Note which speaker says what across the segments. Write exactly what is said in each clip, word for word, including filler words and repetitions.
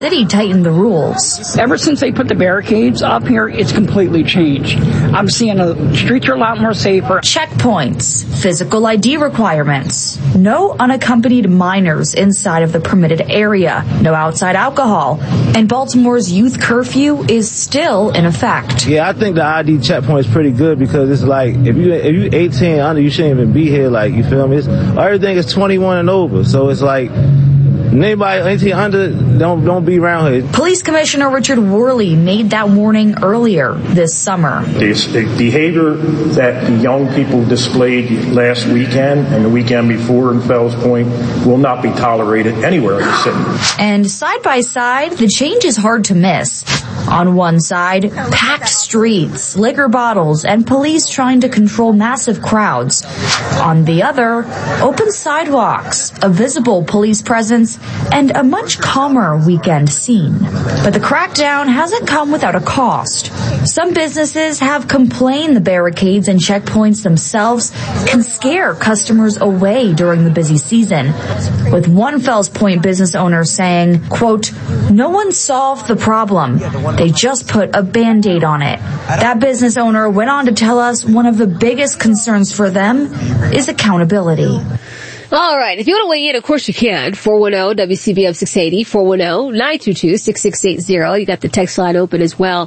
Speaker 1: city tightened the rules.
Speaker 2: Ever since they put the barricades up here, it's completely changed. I'm seeing the streets are a lot more safer.
Speaker 1: Checkpoints, physical I D requirements, no unaccompanied minors inside of the permitted area, no outside alcohol, and Baltimore's youth curfew is still in effect.
Speaker 3: Yeah, I think the I D checkpoint is pretty good because it's like, if you if you eighteen under, you shouldn't even be here, like, you feel me? It's, everything is twenty-one and over, so it's like, anybody eighteen under, don't don't be around here.
Speaker 1: Police Commissioner Richard Worley made that warning earlier this summer.
Speaker 4: The, the behavior that the young people displayed last weekend and the weekend before in Fells Point will not be tolerated anywhere in the city.
Speaker 1: And side by side, the change is hard to miss. On one side, packed streets, liquor bottles, and police trying to control massive crowds. On the other, open sidewalks, a visible police presence, and a much calmer weekend scene. But the crackdown hasn't come without a cost. Some businesses have complained the barricades and checkpoints themselves can scare customers away during the busy season, with one Fells Point business owner saying, quote, "No one solved the problem. They just put a Band-Aid on it." That business owner went on to tell us one of the biggest concerns for them is accountability.
Speaker 5: All right. If you want to weigh in, of course you can. four one zero W C B M six eighty, four one zero nine two two six six eight zero. You got the text line open as well.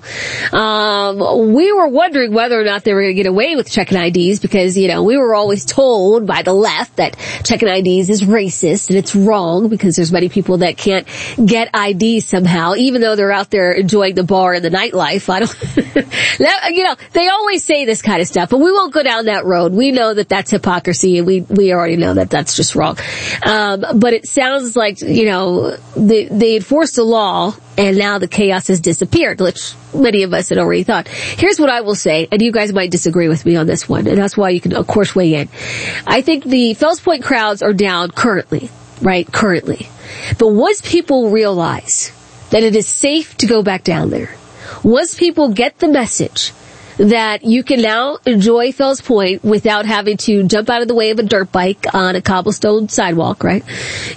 Speaker 5: Um, we were wondering whether or not they were going to get away with checking I Ds because, you know, we were always told by the left that checking I Ds is racist and it's wrong because there's many people that can't get I Ds somehow, even though they're out there enjoying the bar and the nightlife. I don't, you know, they always say this kind of stuff, but we won't go down that road. We know that that's hypocrisy and we, we already know that that's just wrong. Um, but it sounds like, you know, they, they enforced the law and now the chaos has disappeared, which many of us had already thought. Here's what I will say, and you guys might disagree with me on this one, and that's why you can, of course, weigh in. I think the Fells Point crowds are down currently, right? Currently. But once people realize that it is safe to go back down there, once people get the message that you can now enjoy Fells Point without having to jump out of the way of a dirt bike on a cobblestone sidewalk, right?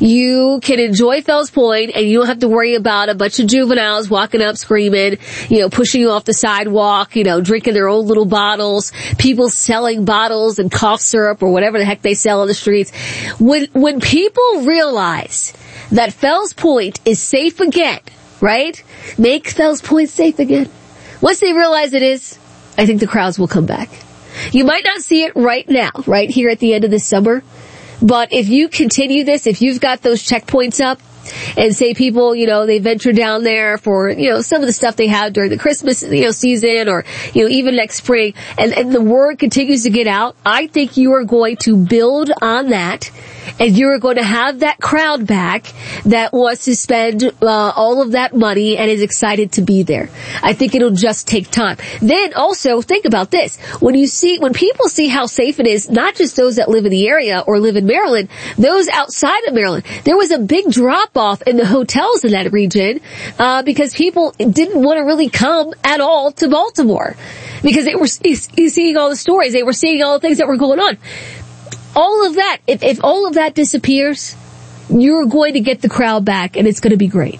Speaker 5: You can enjoy Fells Point and you don't have to worry about a bunch of juveniles walking up screaming, you know, pushing you off the sidewalk, you know, drinking their own little bottles, people selling bottles and cough syrup or whatever the heck they sell on the streets. When, when people realize that Fells Point is safe again, right? Make Fells Point safe again. Once they realize it is, I think the crowds will come back. You might not see it right now, right here at the end of this summer, but if you continue this, if you've got those checkpoints up, and say people, you know, they venture down there for, you know, some of the stuff they have during the Christmas, you know, season or, you know, even next spring, and, and the word continues to get out, I think you are going to build on that, and you're going to have that crowd back that wants to spend uh, all of that money and is excited to be there. I think it'll just take time. Then also, think about this. When you see, when people see how safe it is, not just those that live in the area or live in Maryland, those outside of Maryland, there was a big drop off in the hotels in that region, uh, because people didn't want to really come at all to Baltimore because they were seeing all the stories. They were seeing all the things that were going on. All of that, if, if all of that disappears, you're going to get the crowd back and it's going to be great.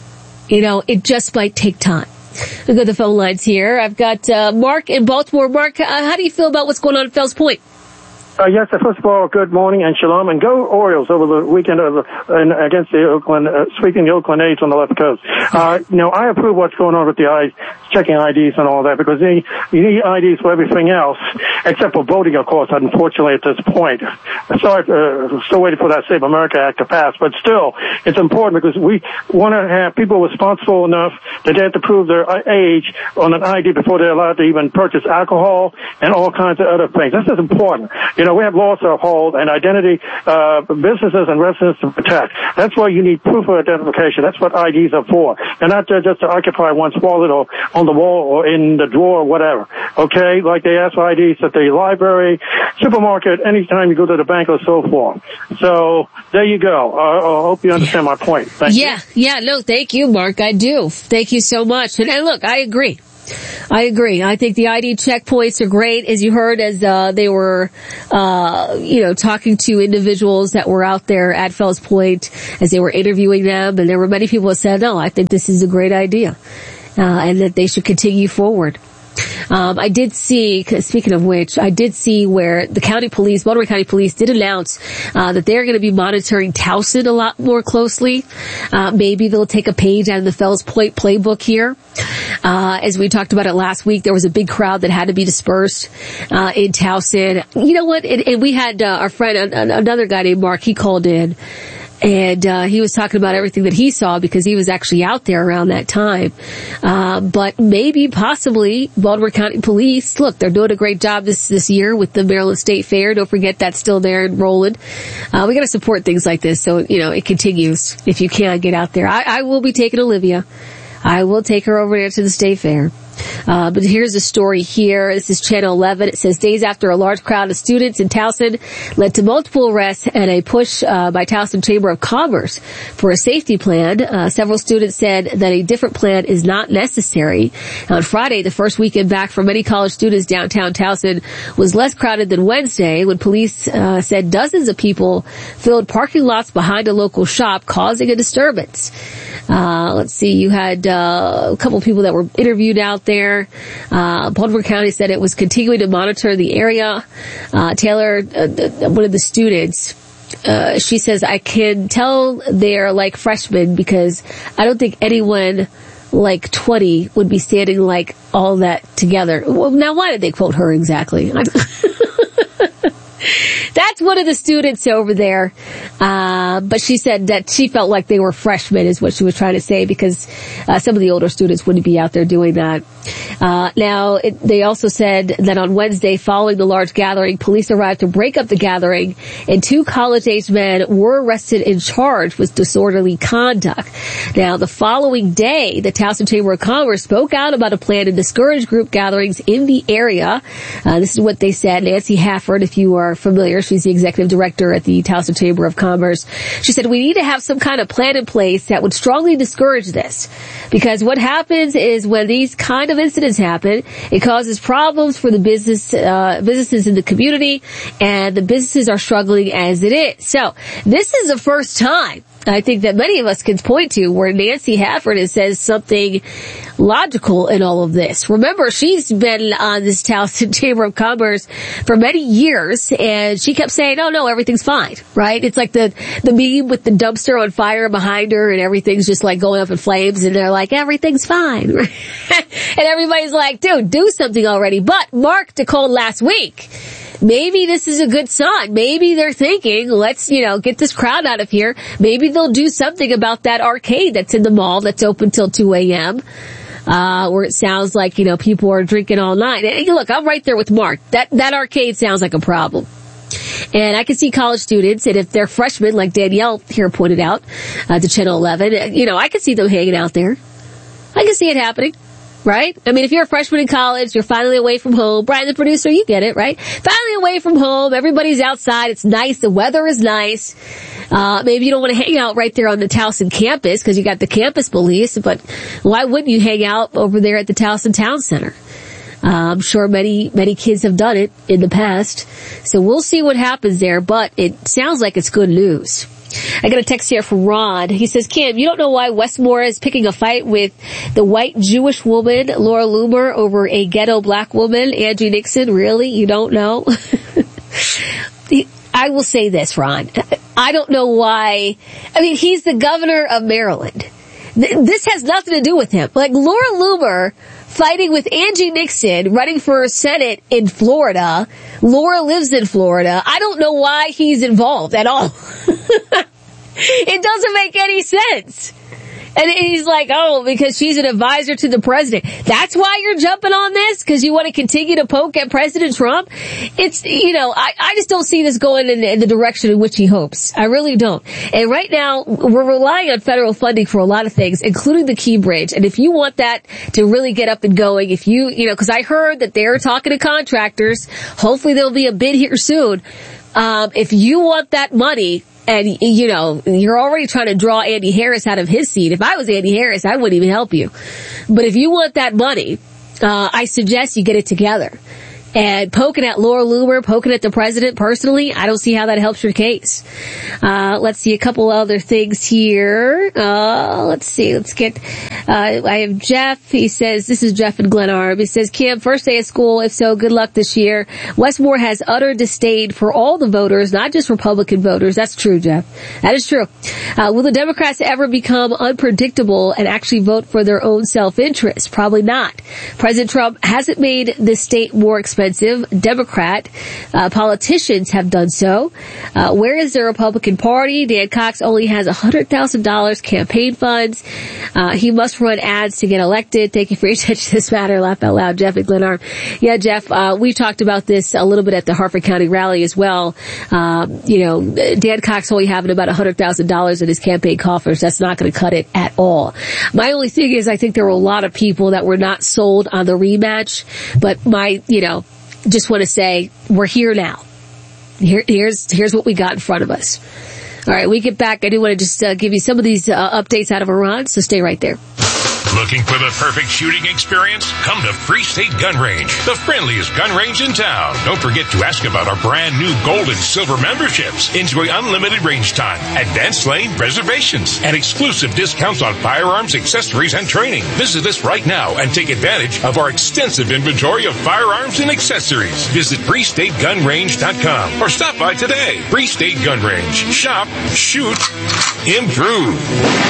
Speaker 5: You know, it just might take time. Look at the phone lines here. I've got, uh, Mark in Baltimore. Mark, uh, how do you feel about what's going on at Fells Point?
Speaker 6: Uh, yes, uh, first of all, good morning and shalom, and go Orioles over the weekend of the, uh, against the Oakland, uh, sweeping the Oakland A's on the left coast. Uh, you know, I approve what's going on with the I, checking I Ds and all that, because you need, you need I Ds for everything else, except for voting, of course, unfortunately at this point. Sorry, uh, still waiting for that Save America Act to pass, but still, it's important because we want to have people responsible enough that they have to prove their age on an I D before they're allowed to even purchase alcohol and all kinds of other things. This is important. You know, we have laws to uphold and identity, uh, businesses and residents to protect. That's why you need proof of identification. That's what I Ds are for. They're not just to occupy one's wallet or on the wall or in the drawer or whatever. Okay? Like they ask for I Ds at the library, supermarket, anytime you go to the bank or so forth. So, there you go. I, I hope you understand my point. Thank
Speaker 5: yeah,
Speaker 6: you.
Speaker 5: Yeah, no, thank you, Mark. I do. Thank you so much. And, and look, I agree. I agree. I think the I D checkpoints are great, as you heard, as uh, they were, uh, you know, talking to individuals that were out there at Fells Point, as they were interviewing them, and there were many people that said, no, I think this is a great idea, uh, and that they should continue forward. Um, I did see, speaking of which, I did see where the county police, Baltimore County Police, did announce uh, that they're going to be monitoring Towson a lot more closely. Uh, maybe they'll take a page out of the Fells Point playbook here. Uh, as we talked about it last week, there was a big crowd that had to be dispersed uh, in Towson. You know what? And, and we had uh, our friend, uh, another guy named Mark, he called in. And, uh, he was talking about everything that he saw because he was actually out there around that time. Uh, but maybe, possibly, Baltimore County Police, look, they're doing a great job this, this year with the Maryland State Fair. Don't forget that's still there and rolling. Uh, we gotta support things like this so, you know, it continues. If you can, get out there. I, I will be taking Olivia. I will take her over there to the State Fair. Uh, but here's the story here. This is Channel eleven. It says, days after a large crowd of students in Towson led to multiple arrests and a push uh, by Towson Chamber of Commerce for a safety plan, uh, several students said that a different plan is not necessary. On Friday, the first weekend back for many college students downtown Towson was less crowded than Wednesday, when police uh, said dozens of people filled parking lots behind a local shop, causing a disturbance. Uh, let's see, you had uh, a couple of people that were interviewed out there. Uh, Baltimore County said it was continuing to monitor the area. Uh, Taylor, uh, one of the students, uh, she says, I can tell they're like freshmen because I don't think anyone like twenty would be standing like all that together. Well, now why did they quote her exactly? That's one of the students over there. Uh, but she said that she felt like they were freshmen is what she was trying to say, because uh, some of the older students wouldn't be out there doing that. Uh, now, it, they also said that on Wednesday, following the large gathering, police arrived to break up the gathering, and two college-aged men were arrested and charged with disorderly conduct. Now, the following day, the Towson Chamber of Commerce spoke out about a plan to discourage group gatherings in the area. Uh, this is what they said. Nancy Hafford, if you are familiar, she's the executive director at the Towson Chamber of Commerce. She said, we need to have some kind of plan in place that would strongly discourage this, because what happens is when these kind of incidents happen, it causes problems for the business, uh, businesses in the community, and the businesses are struggling as it is. So this is the first time I think that many of us can point to where Nancy Hafford has says something logical in all of this. Remember, she's been on this Towson Chamber of Commerce for many years, and she kept saying, oh no, everything's fine, right? It's like the, the meme with the dumpster on fire behind her and everything's just like going up in flames, and they're like, everything's fine. And everybody's like, dude, do something already. But Mark declared last week, maybe this is a good sign. Maybe they're thinking, let's, you know, get this crowd out of here. Maybe they'll do something about that arcade that's in the mall that's open till two a.m., uh, where it sounds like, you know, people are drinking all night. And look, I'm right there with Mark. That, that arcade sounds like a problem. And I can see college students, and if they're freshmen, like Danielle here pointed out, uh, to Channel eleven, you know, I can see them hanging out there. I can see it happening. Right? I mean, if you're a freshman in college, you're finally away from home. Brian, the producer, you get it, right? Finally away from home. Everybody's outside. It's nice. The weather is nice. Uh, maybe you don't want to hang out right there on the Towson campus because you got the campus police, but why wouldn't you hang out over there at the Towson Town Center? Uh, I'm sure many, many kids have done it in the past. So we'll see what happens there, but it sounds like it's good news. I got a text here from Ron. He says, Kim, you don't know why Westmore is picking a fight with the white Jewish woman, Laura Loomer, over a ghetto black woman, Angie Nixon? Really? You don't know? I will say this, Ron. I don't know why. I mean, he's the governor of Maryland. This has nothing to do with him. Like, Laura Loomer fighting with Angie Nixon, running for Senate in Florida. Laura lives in Florida. I don't know why he's involved at all. It doesn't make any sense. And he's like, oh, because she's an advisor to the president. That's why you're jumping on this? Because you want to continue to poke at President Trump? It's, you know, I, I just don't see this going in, in the direction in which he hopes. I really don't. And right now, we're relying on federal funding for a lot of things, including the Key Bridge. And if you want that to really get up and going, if you, you know, because I heard that they're talking to contractors, hopefully there'll be a bid here soon. Um, if you want that money, and, you know, you're already trying to draw Andy Harris out of his seat. If I was Andy Harris, I wouldn't even help you. But if you want that money, uh, I suggest you get it together. And poking at Laura Loomer, poking at the president personally, I don't see how that helps your case. Uh, let's see a couple other things here. Uh, let's see, let's get, uh, I have Jeff. He says, this is Jeff in Glen Arm. He says, Kim, first day of school. If so, good luck this year. Westmore has utter disdain for all the voters, not just Republican voters. That's true, Jeff. That is true. Uh, will the Democrats ever become unpredictable and actually vote for their own self-interest? Probably not. President Trump hasn't made this state more expensive. Democrat uh, politicians have done so. Uh, where is the Republican Party? Dan Cox only has one hundred thousand dollars campaign funds. Uh, he must run ads to get elected. Thank you for your attention to this matter. Laugh out loud, Jeff at Glen Arm. Yeah, Jeff, uh, we talked about this a little bit at the Harford County rally as well. Um, you know, Dan Cox only having about one hundred thousand dollars in his campaign coffers. That's not going to cut it at all. My only thing is I think there were a lot of people that were not sold on the rematch, but my, you know, just want to say we're here now. Here, here's here's what we got in front of us. All right, we get back. I do want to just uh, give you some of these uh, updates out of Iran, so stay right there.
Speaker 7: Looking for the perfect shooting experience? Come to Free State Gun Range, the friendliest gun range in town. Don't forget to ask about our brand new gold and silver memberships. Enjoy unlimited range time, advanced lane reservations, and exclusive discounts on firearms, accessories, and training. Visit us right now and take advantage of our extensive inventory of firearms and accessories. Visit free state gun range dot com or stop by today. Free State Gun Range. Shop, shoot, improve.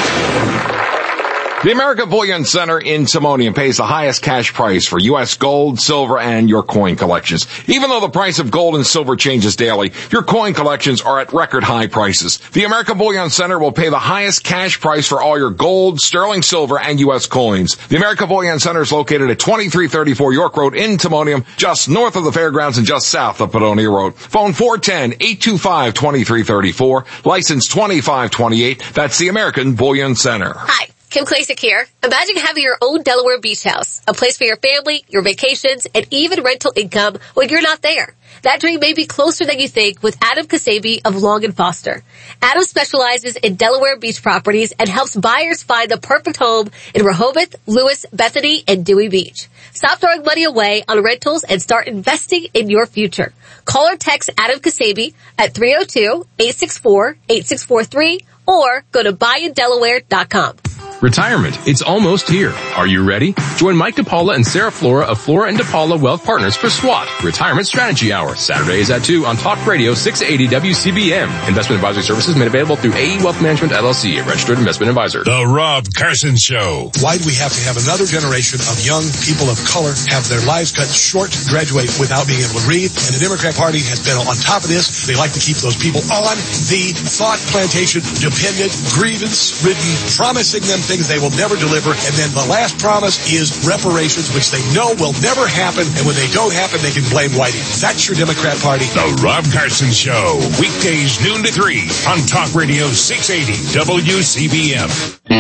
Speaker 8: The American Bullion Center in Timonium pays the highest cash price for U S gold, silver, and your coin collections. Even though the price of gold and silver changes daily, your coin collections are at record high prices. The American Bullion Center will pay the highest cash price for all your gold, sterling silver, and U S coins. The American Bullion Center is located at twenty-three thirty-four York Road in Timonium, just north of the fairgrounds and just south of Padonia Road. Phone four one zero, eight two five, two three three four, license twenty-five twenty-eight. That's the American Bullion Center.
Speaker 5: Hi. Kim Klasick here. Imagine having your own Delaware beach house, a place for your family, your vacations, and even rental income when you're not there. That dream may be closer than you think with Adam Kasabi of Long and Foster. Adam specializes in Delaware beach properties and helps buyers find the perfect home in Rehoboth, Lewis, Bethany, and Dewey Beach. Stop throwing money away on rentals and start investing in your future. Call or text Adam Kasabi at three oh two, eight six four, eight six four three or go to buy in delaware dot com.
Speaker 9: Retirement. It's almost here. Are you ready? Join Mike DePaula and Sarah Flora of Flora and DePaula Wealth Partners for SWAT, Retirement Strategy Hour, Saturdays at two on Talk Radio six eighty W C B M. Investment advisory services made available through A E Wealth Management L L C, a registered investment advisor.
Speaker 7: The Rob Carson Show.
Speaker 10: Why do we have to have another generation of young people of color have their lives cut short, graduate without being able to read? And the Democrat Party has been on top of this. They like to keep those people on the thought plantation, dependent, grievance-ridden, promising them things they will never deliver. And then the last promise is reparations, which they know will never happen. And when they don't happen, they can blame Whitey. That's your Democrat Party.
Speaker 7: The Rob Carson Show. Weekdays noon to three on Talk Radio six eighty W C B M.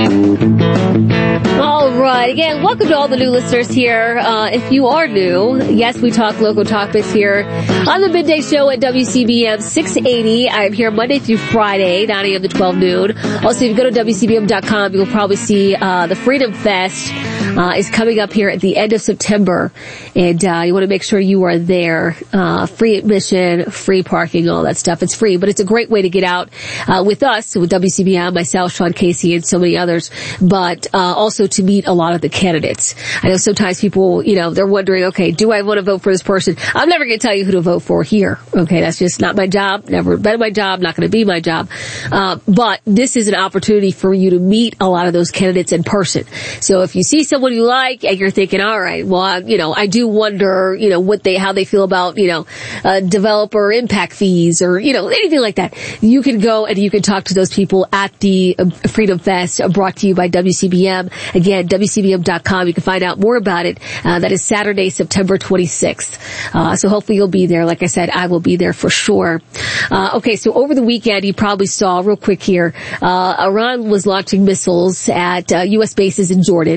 Speaker 5: All right. Again, welcome to all the new listeners here. Uh, if you are new, yes, we talk local topics here on the Midday Show at W C B M six eighty. I'm here Monday through Friday, nine a.m. to twelve noon. Also, if you go to W C B M dot com, you'll probably see uh, the Freedom Fest uh, is coming up here at the end of September. And uh, you want to make sure you are there. Uh, free admission, free parking, all that stuff. It's free, but it's a great way to get out uh, with us, with W C B M, myself, Sean Casey, and so many others, but uh, also to meet a lot of the candidates. I know sometimes people, you know, they're wondering, okay, do I want to vote for this person? I'm never going to tell you who to vote for here. Okay, that's just not my job, never been my job, not going to be my job. Uh, but this is an opportunity for you to meet a lot of those candidates in person. So if you see someone you like and you're thinking, all right, well, I, you know, I do wonder, you know, what they, how they feel about, you know, uh, developer impact fees or, you know, anything like that. You can go and you can talk to those people at the uh, Freedom Fest, uh, brought to you by W C B M. Again, W C B M dot com. You can find out more about it. Uh, that is Saturday, September twenty-sixth. Uh, so hopefully you'll be there. Like I said, I will be there for sure. Uh, okay, so over the weekend, you probably saw real quick here, uh, Iran was launching missiles at uh, U S bases in Jordan.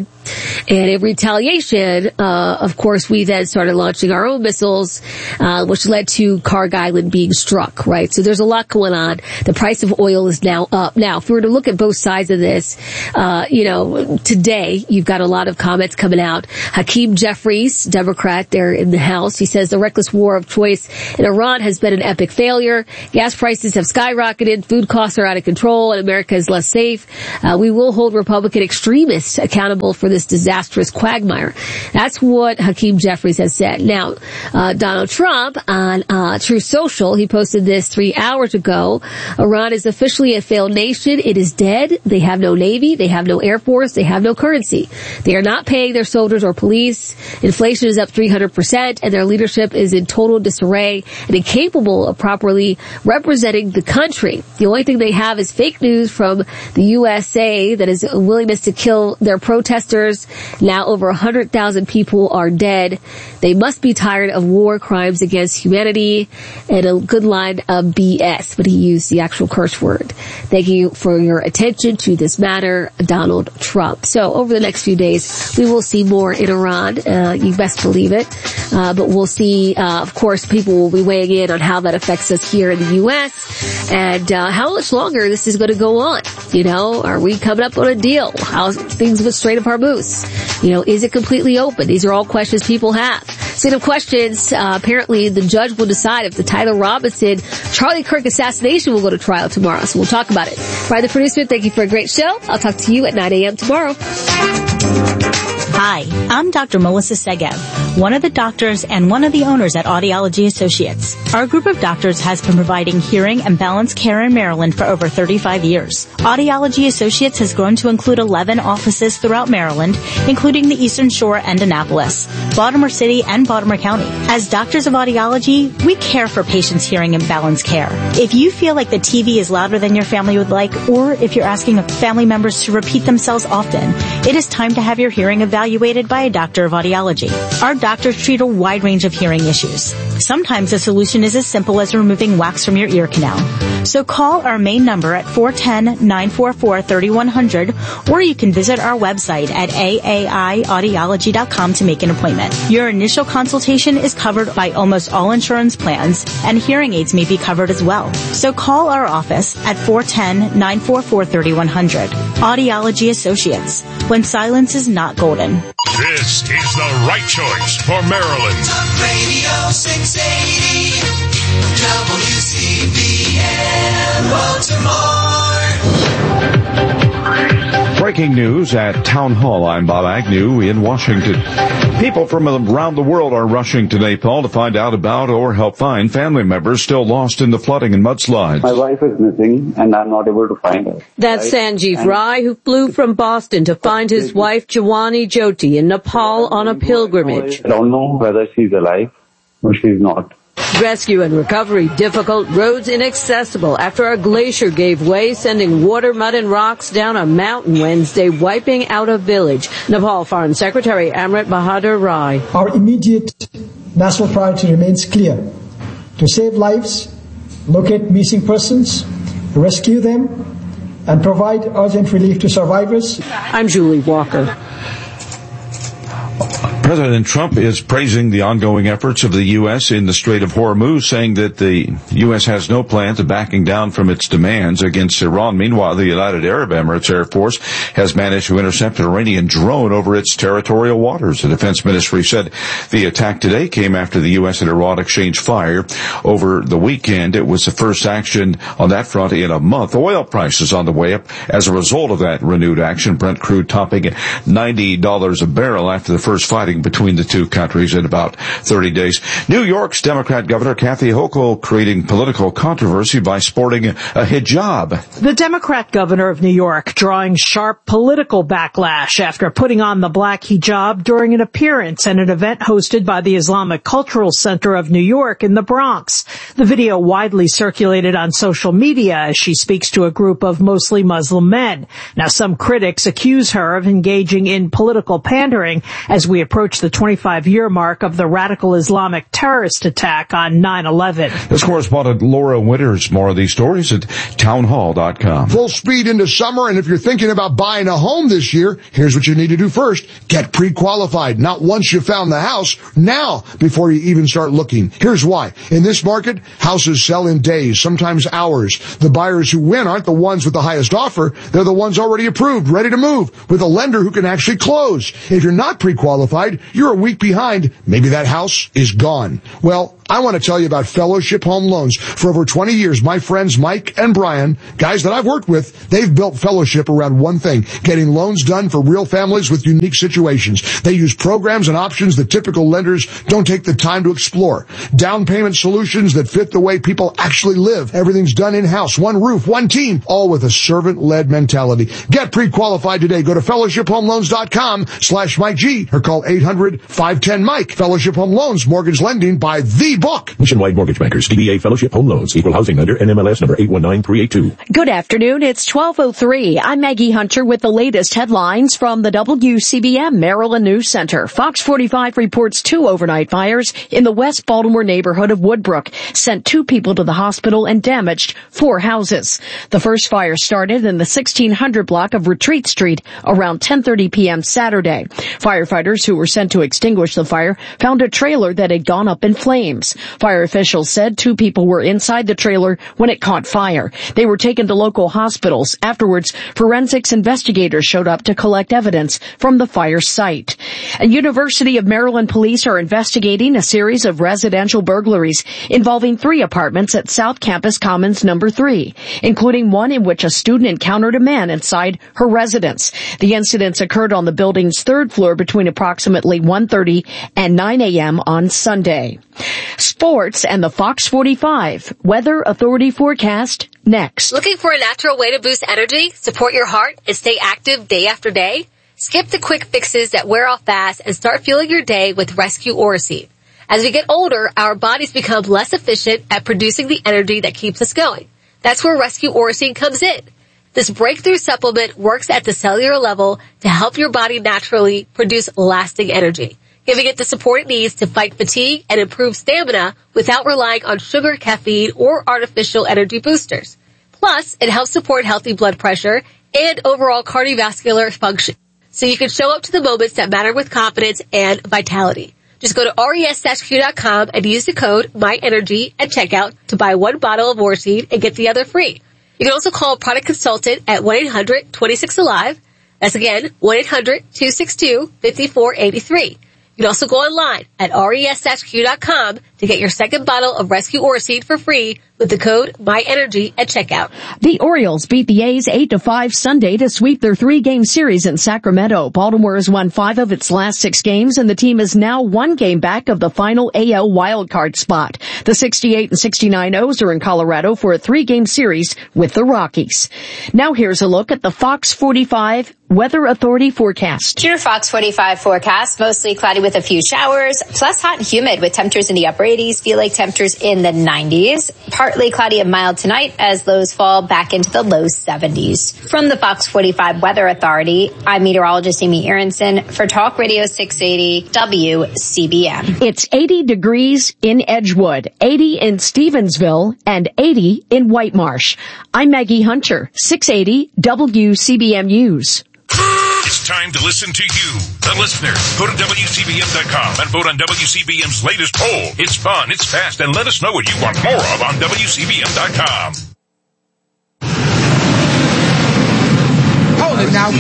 Speaker 5: And in retaliation, uh, of course, we then started launching our own missiles, uh, which led to Kharg Island being struck, right? So there's a lot going on. The price of oil is now up. Now, if we were to look at both sides of this, uh, you know, today, you've got a lot of comments coming out. Hakeem Jeffries, Democrat there in the House, he says the reckless war of choice in Iran has been an epic failure. Gas prices have skyrocketed. Food costs are out of control and America is less safe. Uh, we will hold Republican extremists accountable for this disastrous quagmire. That's what Hakeem Jeffries has said. Now, uh, Donald Trump on uh, Truth Social, he posted this three hours ago. Iran is officially a failed nation. It is dead. They have no navy. They have no air force. They have no currency. They are not paying their soldiers or police. Inflation is up three hundred percent and their leadership is in total disarray and incapable of properly representing the country. The only thing they have is fake news from the U S A that is a willingness to kill their protesters. Now over one hundred thousand people are dead. They must be tired of war crimes against humanity, and a good line of B S, but he used the actual curse word. Thank you for your attention to this matter, Donald Trump. So over the next few days, we will see more in Iran. Uh, you best believe it. Uh, but we'll see, uh, of course, people will be weighing in on how that affects us here in the U S and uh, how much longer this is going to go on. You know, are we coming up on a deal? How's things with Strait of Hormuz? You know, is it completely open? These are all questions people have. Speaking of questions, uh, apparently the judge will decide if the Tyler Robinson, Charlie Kirk assassination will go to trial tomorrow. So we'll talk about it. Brian, the producer, thank you for a great show. I'll talk to you at nine a.m. tomorrow.
Speaker 11: Hi, I'm Doctor Melissa Segev, one of the doctors and one of the owners at Audiology Associates. Our group of doctors has been providing hearing and balance care in Maryland for over thirty-five years. Audiology Associates has grown to include eleven offices throughout Maryland, including the Eastern Shore and Annapolis, Baltimore City, and Baltimore County. As doctors of audiology, we care for patients' hearing and balance care. If you feel like the T V is louder than your family would like, or if you're asking family members to repeat themselves often, it is time to have your hearing evaluated by a doctor of audiology. Our doctors treat a wide range of hearing issues. Sometimes the solution is as simple as removing wax from your ear canal. So call our main number at four one zero, nine four four, three one zero zero, or you can visit our website at A A I audiology dot com to make an appointment. Your initial consultation is covered by almost all insurance plans, and hearing aids may be covered as well. So call our office at four one zero, nine four four, three one zero zero. Audiology Associates, when silence is not golden.
Speaker 7: This is the right choice for Maryland.
Speaker 12: Talk Radio six eighty, W C B M Baltimore.
Speaker 13: Breaking news at Town Hall. I'm Bob Agnew in Washington. People from around the world are rushing to Nepal to find out about or help find family members still lost in the flooding and mudslides.
Speaker 14: My wife is missing and I'm not able to find her.
Speaker 15: That's right? Sanjeev and Rai, who flew from Boston to find his wife Jawani Jyoti in Nepal on a pilgrimage.
Speaker 14: I don't know whether she's alive or she's not.
Speaker 15: Rescue and recovery difficult, roads inaccessible after a glacier gave way, sending water, mud, and rocks down a mountain Wednesday, wiping out a village. Nepal Foreign Secretary Amrit Bahadur Rai.
Speaker 16: Our immediate national priority remains clear: to save lives, locate missing persons, rescue them, and provide urgent relief to survivors.
Speaker 15: I'm Julie Walker.
Speaker 13: President Trump is praising the ongoing efforts of the U S in the Strait of Hormuz, saying that the U S has no plans of backing down from its demands against Iran. Meanwhile, the United Arab Emirates Air Force has managed to intercept an Iranian drone over its territorial waters. The Defense Ministry said the attack today came after the U S and Iran exchanged fire over the weekend. It was the first action on that front in a month. Oil prices on the way up as a result of that renewed action. Brent crude topping ninety dollars a barrel after the first fighting between the two countries in about thirty days. New York's Democrat Governor Kathy Hochul creating political controversy by sporting a hijab.
Speaker 17: The Democrat governor of New York drawing sharp political backlash after putting on the black hijab during an appearance at an event hosted by the Islamic Cultural Center of New York in the Bronx. The video widely circulated on social media as she speaks to a group of mostly Muslim men. Now, some critics accuse her of engaging in political pandering as we approach approach the twenty-five year mark of the radical Islamic terrorist attack on nine eleven.
Speaker 13: This correspondent Laura Winters, more of these stories at townhall dot com.
Speaker 18: Full speed into summer, and if you're thinking about buying a home this year, here's what you need to do first. Get pre-qualified. Not once you found the house, now before you even start looking. Here's why. In this market, houses sell in days, sometimes hours. The buyers who win aren't the ones with the highest offer. They're the ones already approved, ready to move, with a lender who can actually close. If you're not pre-qualified, you're a week behind. Maybe that house is gone. Well, I want to tell you about Fellowship Home Loans. For over twenty years, my friends Mike and Brian, guys that I've worked with, they've built Fellowship around one thing, getting loans done for real families with unique situations. They use programs and options that typical lenders don't take the time to explore. Down payment solutions that fit the way people actually live. Everything's done in-house, one roof, one team, all with a servant-led mentality. Get pre-qualified today. Go to fellowship home loans dot com slash Mike G or call eight hundred five ten Mike. Fellowship Home Loans, mortgage lending by the book.
Speaker 19: Nationwide Mortgage Bankers, D B A Fellowship Home Loans, Equal Housing Lender, N M L S number eight one nine three eight two.
Speaker 20: Good afternoon. It's twelve oh three. I'm Maggie Hunter with the latest headlines from the W C B M Maryland News Center. Fox forty-five reports two overnight fires in the West Baltimore neighborhood of Woodbrook, sent two people to the hospital and damaged four houses. The first fire started in the sixteen hundred block of Retreat Street around ten thirty p.m. Saturday. Firefighters who were sent to extinguish the fire found a trailer that had gone up in flames. Fire officials said two people were inside the trailer when it caught fire. They were taken to local hospitals. Afterwards, forensics investigators showed up to collect evidence from the fire site. And University of Maryland police are investigating a series of residential burglaries involving three apartments at South Campus Commons number three, including one in which a student encountered a man inside her residence. The incidents occurred on the building's third floor between approximately one thirty and nine a.m. on Sunday. Sports and the Fox forty-five Weather Authority forecast next.
Speaker 5: Looking for a natural way to boost energy, support your heart, and stay active day after day? Skip the quick fixes that wear off fast and start fueling your day with Rescue Oroseed. As we get older, our bodies become less efficient at producing the energy that keeps us going. That's where Rescue Oroseed comes in. This breakthrough supplement works at the cellular level to help your body naturally produce lasting energy, giving it the support it needs to fight fatigue and improve stamina without relying on sugar, caffeine, or artificial energy boosters. Plus, it helps support healthy blood pressure and overall cardiovascular function, so you can show up to the moments that matter with confidence and vitality. Just go to res dash q dot com and use the code MyEnergy at checkout to buy one bottle of Oroseed and get the other free. You can also call a product consultant at one eight hundred two six alive. That's again, one eight hundred two six two five four eight three. You can also go online at res dash q dot com to get your second bottle of Rescue Oroseed for free with the code MyEnergy at checkout.
Speaker 20: The Orioles beat the A's eight to five Sunday to sweep their three-game series in Sacramento. Baltimore has won five of its last six games, and the team is now one game back of the final A L wildcard spot. The sixty-eight and sixty-nine O's are in Colorado for a three-game series with the Rockies. Now here's a look at the Fox forty-five Weather Authority forecast.
Speaker 21: Your Fox forty-five forecast, mostly cloudy with a few showers, plus hot and humid with temperatures in the upper eighties, feel like temperatures in the nineties. Partly cloudy and mild tonight as lows fall back into the low seventies. From the Fox forty-five Weather Authority, I'm meteorologist Amy Aronson for Talk Radio six eighty W C B M.
Speaker 20: It's eighty degrees in Edgewood, eighty in Stevensville, and eighty in White Marsh. I'm Maggie Hunter, six eighty W C B M News.
Speaker 7: It's time to listen to you, the listener. Go to W C B M dot com and vote on W C B M's latest poll. It's fun, it's fast, and let us know what you want more of on W C B M dot com.
Speaker 22: Hold it now.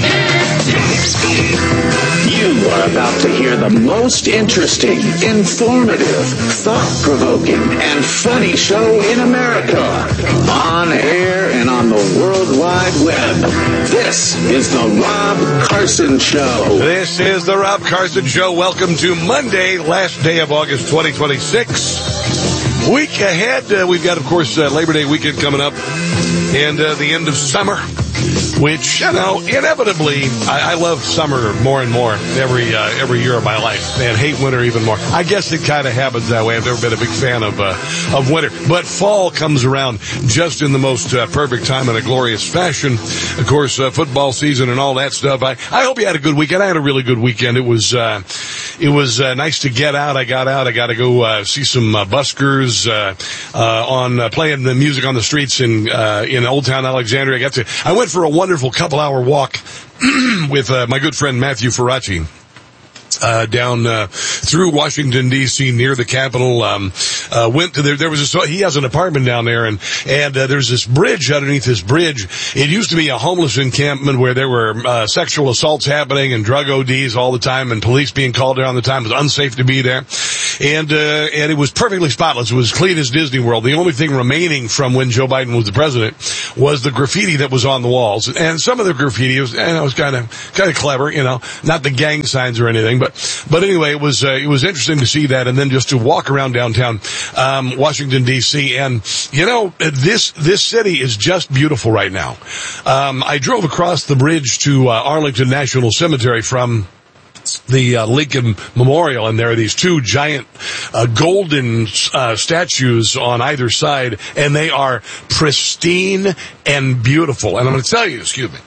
Speaker 22: You are about to hear the most interesting, informative, thought-provoking, and funny show in America. On air and on the World Wide Web. This is the Rob Carson Show.
Speaker 23: This is the Rob Carson Show. Welcome to Monday, last day of August twenty twenty-six. Week ahead, uh, we've got, of course, uh, Labor Day weekend coming up and uh, the end of summer. Which, you know, inevitably, I, I love summer more and more every uh, every year of my life, and hate winter even more. I guess it kind of happens that way. I've never been a big fan of uh, of winter, but fall comes around just in the most uh, perfect time in a glorious fashion. Of course, uh, football season and all that stuff. I I hope you had a good weekend. I had a really good weekend. It was uh, it was uh, nice to get out. I got out. I got to go uh, see some uh, buskers uh, uh, on uh, playing the music on the streets in uh, in Old Town Alexandria. I got to. I went for a wonderful couple hour walk with uh, my good friend Matthew Ferracci. Uh, down, uh, through Washington, D C, near the Capitol, um, uh, went to there, there was a, he has an apartment down there, and, and, uh, there's this bridge underneath this bridge. It used to be a homeless encampment where there were, uh, sexual assaults happening and drug O Ds all the time and police being called there all the time. It was unsafe to be there. And, uh, and it was perfectly spotless. It was clean as Disney World. The only thing remaining from when Joe Biden was the president was the graffiti that was on the walls. And some of the graffiti was, and it was kind of, kind of clever, you know, not the gang signs or anything, but But anyway, it was uh, it was interesting to see that, and then just to walk around downtown um, Washington D C. And you know, this this city is just beautiful right now. Um, I drove across the bridge to uh, Arlington National Cemetery from the uh, Lincoln Memorial, and there are these two giant uh, golden uh, statues on either side, and they are pristine and beautiful. And I'm going to tell you, excuse me.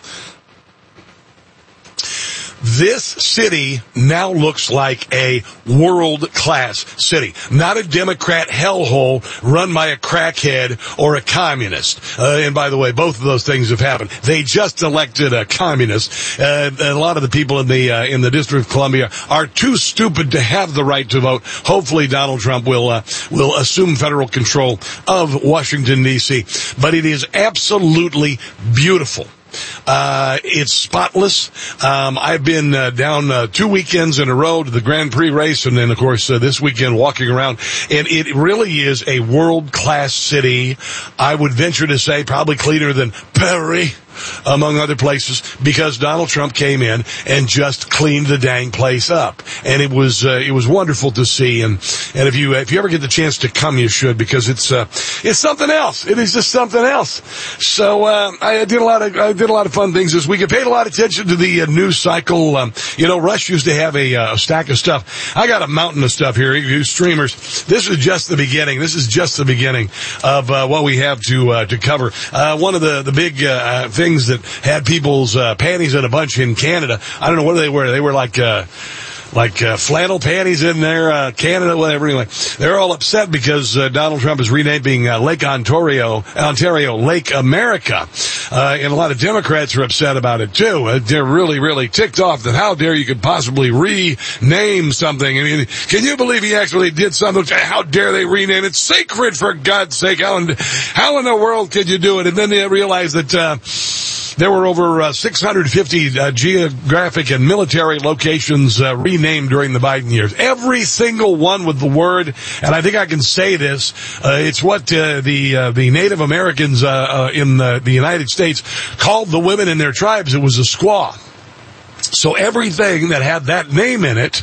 Speaker 23: This city now looks like a world-class city. Not a Democrat hellhole run by a crackhead or a communist. Uh, and by the way, both of those things have happened. They just elected a communist. Uh, a lot of the people in the, uh, in the District of Columbia are too stupid to have the right to vote. Hopefully Donald Trump will, uh, will assume federal control of Washington, D C. But it is absolutely beautiful. Uh, it's spotless. Um, I've been uh, down uh, two weekends in a row to the Grand Prix race, and then, of course, uh, this weekend walking around. And it really is a world-class city. I would venture to say probably cleaner than Paris, among other places, because Donald Trump came in and just cleaned the dang place up. And it was, uh, it was wonderful to see. And, and if you, if you ever get the chance to come, you should, because it's, uh, it's something else. It is just something else. So, uh, I did a lot of, I did a lot of fun things this week. I paid a lot of attention to the uh, news cycle. Um, you know, Rush used to have a, uh, a stack of stuff. I got a mountain of stuff here. You streamers. This is just the beginning. This is just the beginning of, uh, what we have to, uh, to cover. Uh, one of the, the big, uh, things things that had people's uh, panties in a bunch in Canada. I don't know what they were. They were like uh, like uh, flannel panties in there, uh, Canada, whatever. Anyway, they're all upset because uh, Donald Trump is renaming uh, Lake Ontario, Ontario Lake America. Uh, and a lot of Democrats are upset about it, too. Uh, they're really, really ticked off that how dare you could possibly rename something. I mean, can you believe he actually did something? How dare they rename it? Sacred, for God's sake. How in, how in the world could you do it? And then they realize that uh, there were over uh, six hundred fifty uh, geographic and military locations uh, renamed during the Biden years. Every single one with the word, and I think I can say this, uh, it's what uh, the uh, the Native Americans uh, uh, in the, the United States called the women in their tribes. It was a squaw. So everything that had that name in it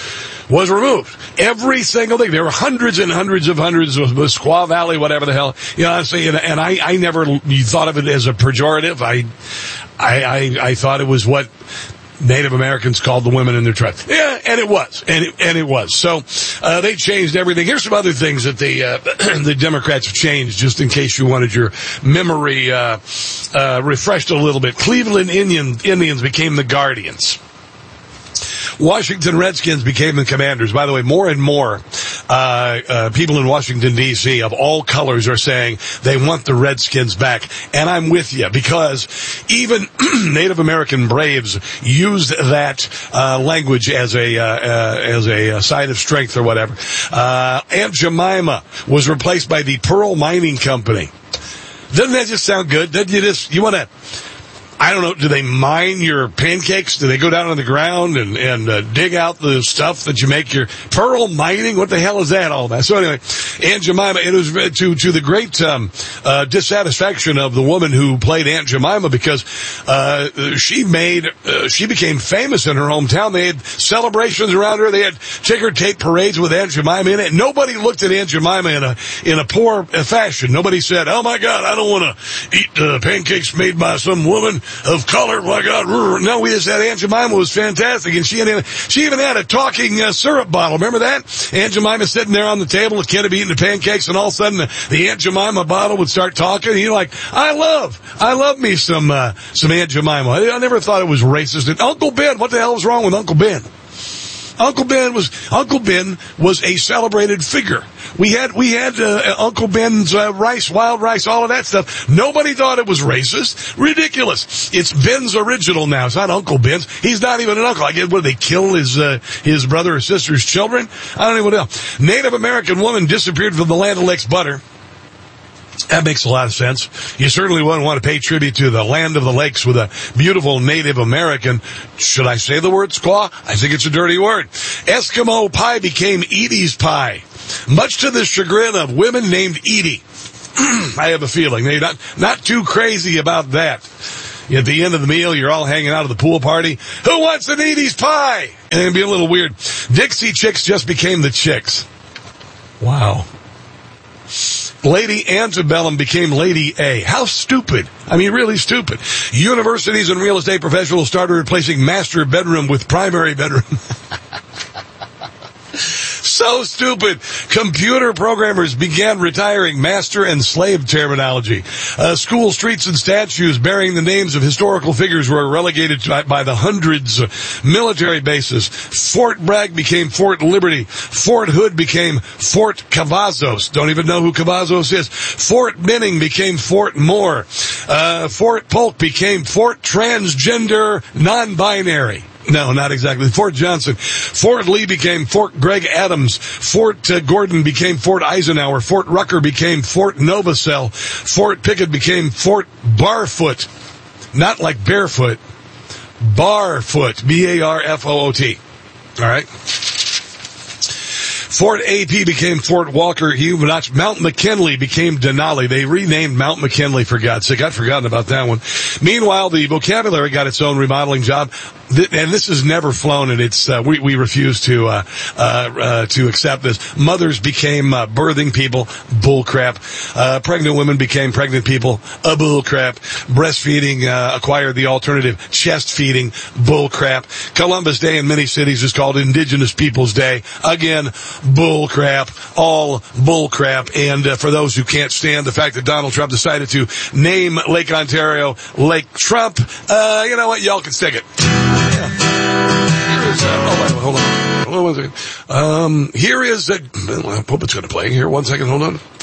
Speaker 23: was removed. Every single thing. There were hundreds and hundreds of hundreds of Squaw Valley, whatever the hell. You know, honestly, and, and I, I never thought of it as a pejorative. I, I, I, I thought it was what Native Americans called the women in their tribe. Yeah, and it was. And it, and it was. So, uh, they changed everything. Here's some other things that the, uh, the Democrats have changed, just in case you wanted your memory, uh, uh, refreshed a little bit. Cleveland Indian, Indians became the Guardians. Washington Redskins became the Commanders. By the way, more and more uh, uh people in Washington, D C of all colors are saying they want the Redskins back. And I'm with you, because even Native American Braves used that uh language as a uh, uh as a uh, sign of strength or whatever. Uh Aunt Jemima was replaced by the Pearl Mining Company. Doesn't that just sound good? Doesn't you just, you want to, I don't know, do they mine your pancakes? Do they go down on the ground and, and uh, dig out the stuff that you make your pearl mining? What the hell is that all about? So anyway, Aunt Jemima, it was to, to the great um, uh, dissatisfaction of the woman who played Aunt Jemima, because uh, she made, uh, she became famous in her hometown. They had celebrations around her. They had ticker tape parades with Aunt Jemima in it. Nobody looked at Aunt Jemima in a, in a poor fashion. Nobody said, oh my God, I don't want to eat uh, pancakes made by some woman of color. My God. No, we just said Aunt Jemima was fantastic. And she had, she even had a talking uh, syrup bottle. Remember that? Aunt Jemima sitting there on the table, the kid would be eating the pancakes, and all of a sudden the, the Aunt Jemima bottle would start talking. And you're like, I love, I love me some, uh, some Aunt Jemima. I, I never thought it was racist. And Uncle Ben, what the hell was wrong with Uncle Ben? Uncle Ben was Uncle Ben was a celebrated figure. We had we had uh, Uncle Ben's uh, rice, wild rice, all of that stuff. Nobody thought it was racist. Ridiculous. It's Ben's original now. It's not Uncle Ben's. He's not even an uncle. I guess, what, did they kill his uh, his brother or sister's children? I don't even know. Native American woman disappeared from the land of Lakes Butter. That makes a lot of sense. You certainly wouldn't want to pay tribute to the land of the lakes with a beautiful Native American. Should I say the word squaw? I think it's a dirty word. Eskimo pie became Edie's pie, much to the chagrin of women named Edie. I have a feeling they're not, not too crazy about that. At the end of the meal, you're all hanging out at the pool party. Who wants an Edie's pie? And it'd be a little weird. Dixie Chicks just became the Chicks. Wow. Lady Antebellum became Lady A. How stupid. I mean, really stupid. Universities and real estate professionals started replacing master bedroom with primary bedroom. So stupid. Computer programmers began retiring master and slave terminology. Uh, school streets and statues bearing the names of historical figures were relegated to, by the hundreds. Military bases. Fort Bragg became Fort Liberty. Fort Hood became Fort Cavazos. Don't even know who Cavazos is. Fort Benning became Fort Moore. Uh, Fort Polk became Fort Transgender Non-Binary. No, not exactly. Fort Johnson. Fort Lee became Fort Greg Adams. Fort uh, Gordon became Fort Eisenhower. Fort Rucker became Fort Novacell. Fort Pickett became Fort Barfoot. Not like barefoot. Barfoot. B A R F O O T. All right. Fort A P became Fort Walker. Huguenot. Mount McKinley became Denali. They renamed Mount McKinley, for God's sake. I'd forgotten about that one. Meanwhile, the vocabulary got its own remodeling job. And this has never flown, and it's uh, we we refuse to uh, uh, uh to accept this. Mothers became uh, birthing people, bull crap. Uh, pregnant women became pregnant people, a bull crap. Breastfeeding uh, acquired the alternative, chest feeding, bull crap. Columbus Day in many cities is called Indigenous Peoples Day. Again, bull crap, all bull crap. And uh, for those who can't stand the fact that Donald Trump decided to name Lake Ontario Lake Trump, uh, you know what? Y'all can stick it. Here is, uh, oh, wait, hold on. Hold on one second. Um, here is, uh, I hope it's going to play. Here, one second, hold on.